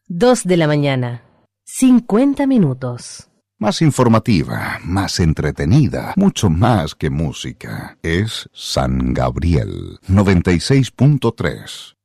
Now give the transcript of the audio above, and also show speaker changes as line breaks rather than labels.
2 de la mañana, 50 minutos.
Más informativa, más entretenida, mucho más que música. Es San Gabriel 96.3.